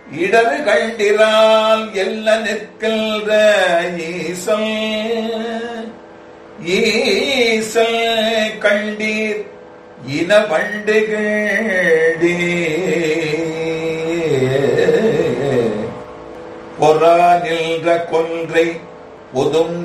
இடரு கண்டிரால் எல்ல நிற்கின்ற ஈசல் ஈசல் கண்டீர் இன வண்டுகளே பொறா நின்ற கொன்றை பொதும்